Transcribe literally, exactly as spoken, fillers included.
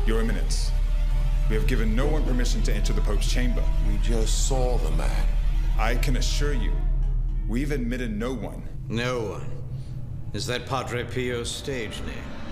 Your Eminence, we have given no one permission to enter the Pope's chamber. We just saw the man. I can assure you, we've admitted no one. No one. Is that Padre Pio's stage name?